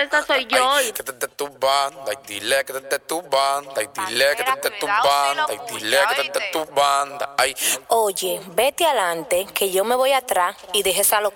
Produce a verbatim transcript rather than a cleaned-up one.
esa soy yo. Ay, que desde tu banda, y dile que desde tu banda, y dile que desde tu banda, y dile que desde tu banda, ay. Oye, vete adelante, que yo me voy atrás y deje esa loca.